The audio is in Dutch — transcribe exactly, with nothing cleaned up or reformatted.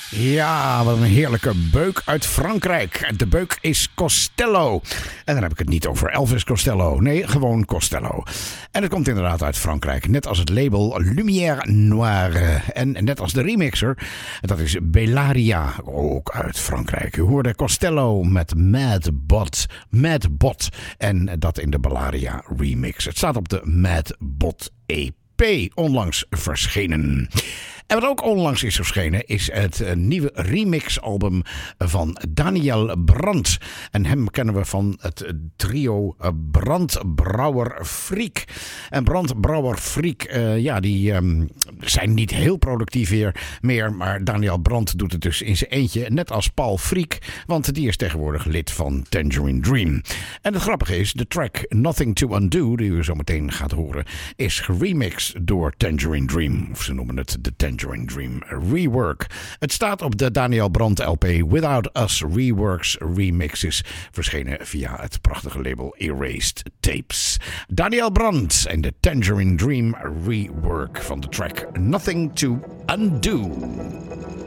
Ja, wat een heerlijke beuk uit Frankrijk. De beuk is Costello. En dan heb ik het niet over Elvis Costello. Nee, gewoon Costello. En het komt inderdaad uit Frankrijk. Net als het label Lumière Noire. En net als de remixer. Dat is Bellaria. Ook uit Frankrijk. U hoorde Costello met Mad Bot. Mad Bot. En dat in de Bellaria remix. Het staat op de Mad Bot E P. Onlangs verschenen. En wat ook onlangs is verschenen is het nieuwe remixalbum van Daniel Brandt. En hem kennen we van het trio Brandt Brouwer Freak. En Brandt Brouwer Freak, uh, ja, die um, zijn niet heel productief weer meer. Maar Daniel Brandt doet het dus in zijn eentje, net als Paul Freak. Want die is tegenwoordig lid van Tangerine Dream. En het grappige is, de track Nothing to Undo, die u zo meteen gaat horen, is geremixed door Tangerine Dream. Of ze noemen het de Tangerine Dream Rework. Het staat op de Daniel Brandt L P Without Us Reworks Remixes, verschenen via het prachtige label Erased Tapes. Daniel Brandt en de Tangerine Dream Rework van de track Nothing to Undo.